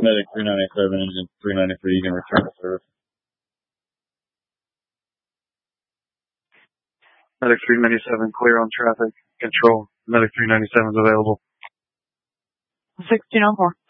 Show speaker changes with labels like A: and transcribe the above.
A: Medic 397, engine 393, you can return to service.
B: Medic 397, clear on traffic control. Medic 397 is available.
C: 1604.